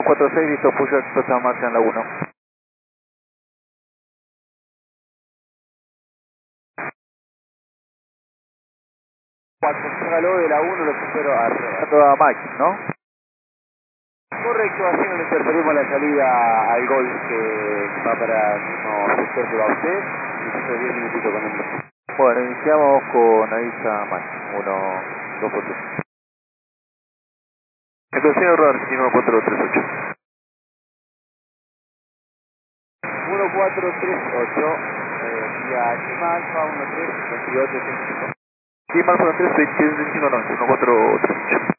246, listo, puya, toda marcha en la 1. Cuando salga de la 1 los espero arriba. Toda máquina, ¿no? Correcto, así no le interferimos la salida al gol que va para el mismo sector que va usted. Y nosotros 10 minutitos con él. Bueno, iniciamos con Aiza máquina, 1, 2 por 3. Entonces, error Argentino 438. 1438, vía Lima Alfa 13 28 35. Lima Alfa 13 28 15 1438.